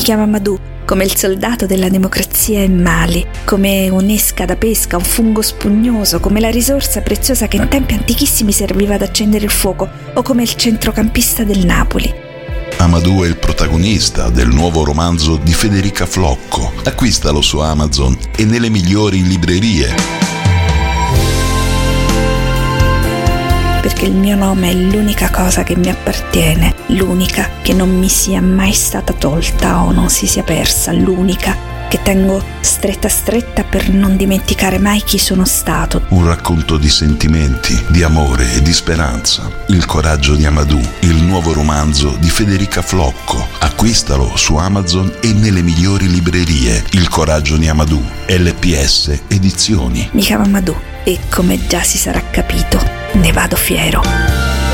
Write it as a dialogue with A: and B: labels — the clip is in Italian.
A: chiama Madù, come il soldato della democrazia in Mali, come un'esca da pesca, un fungo spugnoso, come la risorsa preziosa che in tempi antichissimi serviva ad accendere il fuoco, o come il centrocampista del Napoli.
B: Amadou è il protagonista del nuovo romanzo di Federica Flocco. Acquistalo su Amazon e nelle migliori librerie.
A: Perché il mio nome è l'unica cosa che mi appartiene, l'unica che non mi sia mai stata tolta o non si sia persa, l'unica che tengo stretta stretta per non dimenticare mai chi sono stato.
B: Un racconto di sentimenti, di amore e di speranza. Il coraggio di Amadou, il nuovo romanzo di Federica Flocco. Acquistalo su Amazon e nelle migliori librerie. Il coraggio di Amadou, LPS Edizioni.
A: Mi chiamo Amadou e, come già si sarà capito, ne vado fiero.